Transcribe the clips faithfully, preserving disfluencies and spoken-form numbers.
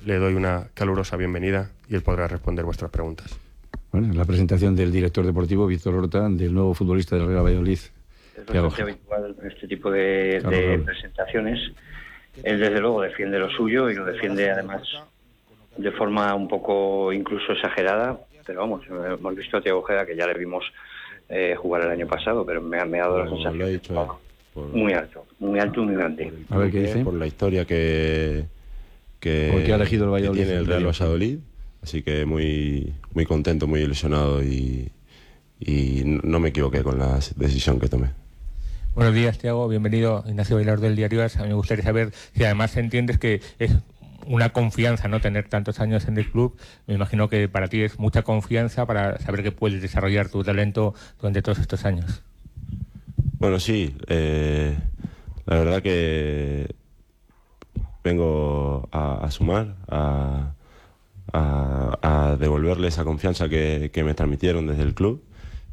le doy una calurosa bienvenida y él podrá responder vuestras preguntas. Bueno, la presentación del director deportivo, Víctor Horta, del nuevo futbolista del Real Valladolid. Es bastante habitual en este tipo de, de presentaciones. Él, desde luego, defiende lo suyo y lo defiende, además, de forma un poco incluso exagerada. Pero vamos, hemos visto a Thiago Ojeda, que ya le vimos eh, jugar el año pasado, pero me, me ha dado la sensación lo he dicho, bueno, por, muy alto, muy alto y muy grande. A ver qué dice. Por la historia que, que, Porque ha elegido el Valladolid, que tiene el Real Valladolid. Así que muy, muy contento, muy ilusionado y, y no me equivoqué con la decisión que tomé. Buenos días, Thiago. Bienvenido, Ignacio Bailar del Diario As. A mí me gustaría saber si además entiendes que es una confianza, ¿no?, tener tantos años en el club. Me imagino que para ti es mucha confianza para saber que puedes desarrollar tu talento durante todos estos años. Bueno, sí. Eh, la verdad que vengo a, a sumar, a, a, a devolverle esa confianza que, que me transmitieron desde el club.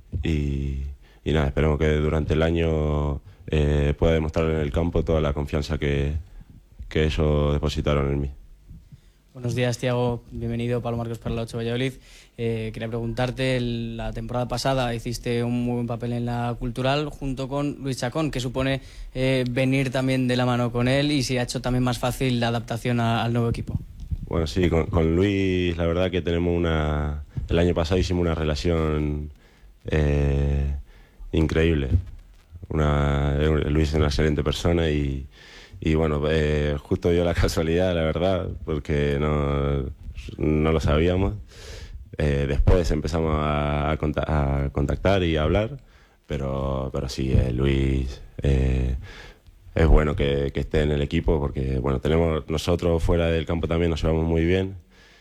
Y, y nada, esperemos que durante el año eh, pueda demostrar en el campo toda la confianza que, que ellos depositaron en mí. Buenos días, Thiago. Bienvenido, Pablo Marcos, para la ocho Valladolid. Eh, quería preguntarte, la temporada pasada hiciste un muy buen papel en la Cultural junto con Luis Chacón, que supone eh, venir también de la mano con él y si ha hecho también más fácil la adaptación a, al nuevo equipo. Bueno, sí, con, con Luis la verdad que tenemos una... El año pasado hicimos una relación eh, increíble. Una, Luis es una excelente persona y... Y bueno, eh, justo dio la casualidad, la verdad, porque no, no lo sabíamos. Eh, después empezamos a, a, a contactar y a hablar, pero, pero sí, eh, Luis eh, es bueno que, que esté en el equipo porque bueno, tenemos nosotros fuera del campo también nos llevamos muy bien.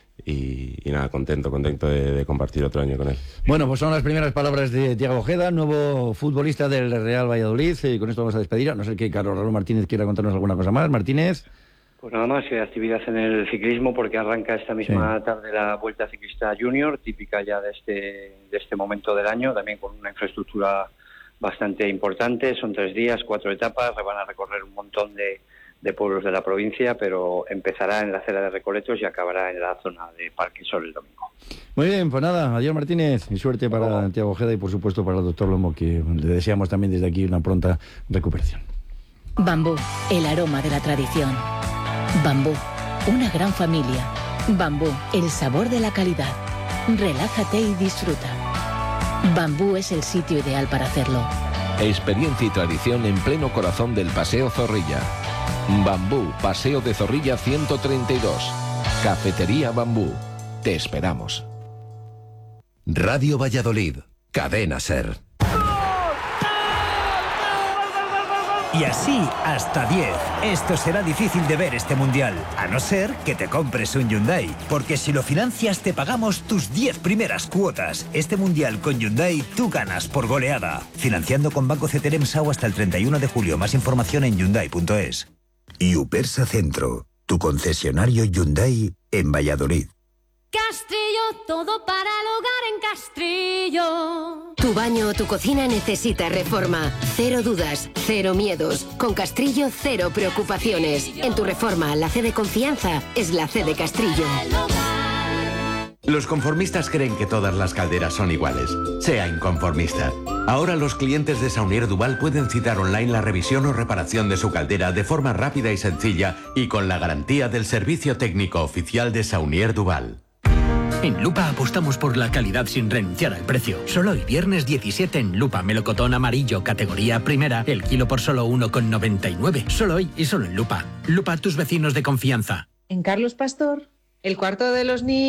Y, y nada, contento, contento de, de compartir otro año con él. Bueno, pues son las primeras palabras de Thiago Ojeda, nuevo futbolista del Real Valladolid, y con esto vamos a despedir, a no ser que Carlos Raúl Martínez quiera contarnos alguna cosa más. Martínez. Pues nada más, eh, actividad en el ciclismo, porque arranca esta misma sí. tarde la Vuelta Ciclista Junior, típica ya de este, de este momento del año, también con una infraestructura bastante importante. Son tres días, cuatro etapas, van a recorrer un montón de de pueblos de la provincia, pero empezará en la acera de Recoletos y acabará en la zona de Parque Sol el domingo. Muy bien, pues nada, adiós Martínez, y suerte para oh. Thiago Ojeda y por supuesto para el doctor Lomo, que le deseamos también desde aquí una pronta recuperación. Bambú, el aroma de la tradición. Bambú, una gran familia. Bambú, el sabor de la calidad. Relájate y disfruta. Bambú es el sitio ideal para hacerlo. Experiencia y tradición en pleno corazón del Paseo Zorrilla. Bambú, Paseo de Zorrilla ciento treinta y dos. Cafetería Bambú. Te esperamos. Radio Valladolid. Cadena SER. Y así hasta diez. Esto será difícil de ver este mundial, a no ser que te compres un Hyundai. Porque si lo financias te pagamos tus diez primeras cuotas. Este mundial con Hyundai tú ganas por goleada. Financiando con Banco C T L M S A U hasta el treinta y uno de julio. Más información en hyundai punto es. Y Upersa Centro, tu concesionario Hyundai en Valladolid. Castrillo, todo para el hogar en Castrillo. Tu baño o tu cocina necesita reforma. Cero dudas, cero miedos. Con Castrillo, cero preocupaciones. En tu reforma, la C de confianza es la C de Castrillo. Los conformistas creen que todas las calderas son iguales. Sea inconformista. Ahora los clientes de Saunier Duval pueden citar online la revisión o reparación de su caldera de forma rápida y sencilla y con la garantía del servicio técnico oficial de Saunier Duval. En Lupa apostamos por la calidad sin renunciar al precio. Solo hoy viernes diecisiete en Lupa melocotón amarillo categoría primera, el kilo por solo uno con noventa y nueve. Solo hoy y solo en Lupa. Lupa, tus vecinos de confianza. En Carlos Pastor, el cuarto de los niños.